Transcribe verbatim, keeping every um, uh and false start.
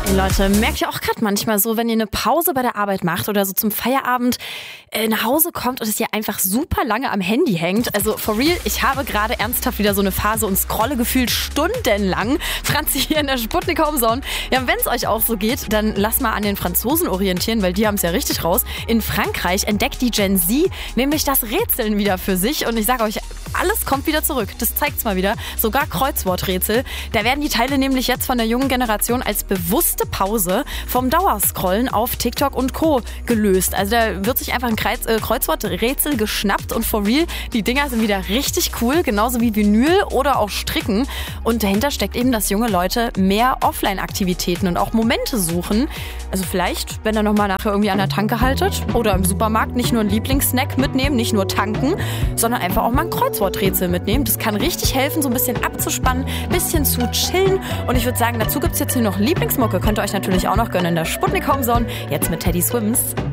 Leute, merkt ihr auch gerade manchmal so, wenn ihr eine Pause bei der Arbeit macht oder so zum Feierabend äh, nach Hause kommt und es ihr einfach super lange am Handy hängt. Also for real, ich habe gerade ernsthaft wieder so eine Phase und scrolle gefühlt stundenlang. Franzi hier in der Sputnik Homezone. Ja, wenn es euch auch so geht, dann lasst mal an den Franzosen orientieren, weil die haben es ja richtig raus. In Frankreich entdeckt die Gen Z nämlich das Rätseln wieder für sich und ich sage euch, alles kommt wieder zurück. Das zeigt's mal wieder. Sogar Kreuzworträtsel. Da werden die Teile nämlich jetzt von der jungen Generation als bewusste Pause vom Dauerscrollen auf TikTok und Co. gelöst. Also da wird sich einfach ein Kreuz, äh, Kreuzworträtsel geschnappt und for real, die Dinger sind wieder richtig cool, genauso wie Vinyl oder auch Stricken. Und dahinter steckt eben, dass junge Leute mehr Offline-Aktivitäten und auch Momente suchen. Also vielleicht, wenn ihr nochmal nachher irgendwie an der Tanke haltet oder im Supermarkt nicht nur einen Lieblingssnack mitnehmen, nicht nur tanken, sondern einfach auch mal ein Kreuzworträtsel mitnehmen. Das kann richtig helfen, so ein bisschen abzuspannen, ein bisschen zu chillen. Und ich würde sagen, dazu gibt es jetzt hier noch Lieblingsmucke. Könnt ihr euch natürlich auch noch gönnen in der Sputnik Homezone. Jetzt mit Teddy Swims.